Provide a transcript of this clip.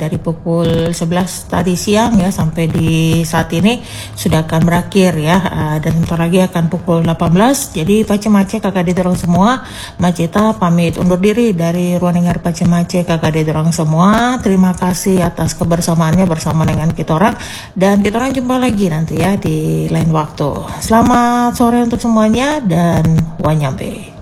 dari pukul 11 tadi siang ya sampai di saat ini sudah akan berakhir ya. Dan sebentar lagi akan pukul 18. Jadi Pace-Mace kakak dorong semua, Maceta pamit undur diri dari ruang dengar Pace-Mace kakak dorong semua. Terima kasih atas kebersamaannya bersama dengan kita orang, dan kita orang jumpa lagi nanti ya di lain waktu. Selamat sore untuk semuanya dan wanyambe.